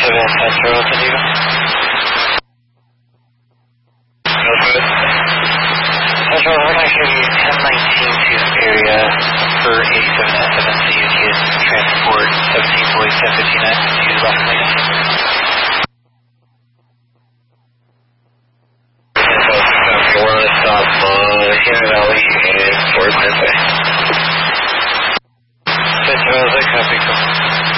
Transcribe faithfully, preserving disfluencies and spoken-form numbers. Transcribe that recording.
seven Central to you. Central, we're going to show you ten nineteen to area for eighty-seven S seven C U T S transport seventeen forty-seven fifty-nine to Las Vegas. We're on a stop on Cannon Valley and Fort Mesa.